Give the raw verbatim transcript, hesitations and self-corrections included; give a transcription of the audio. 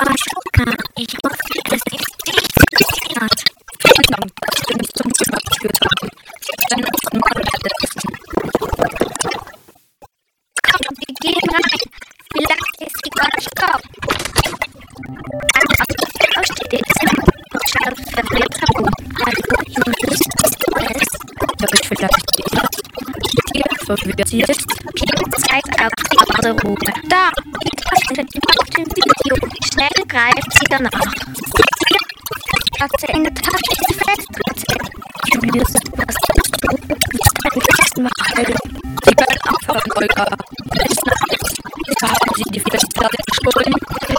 Baschuka, ich hoffe, dass ich dich hat. Vielen Dank, dass du mich zum Zimmer geführt haben. Dann ist Mal essen. Komm, wir gehen rein. Vielleicht ist die Baschuka. Einfach versteht ihr Zimmer und schaut verwirrt herum. Also, Julius, bist du es? Darf ich vielleicht jeder dir verwirrt sie ist? Kim zeigt auf die Garderobe. Da, die Tasche auf dem Video. Schnell greift sie danach. Hat sie in der Tasche die Festplatte. Julius, was tust du? Willst du ein Test machen? Sie werden abfahren, Olga.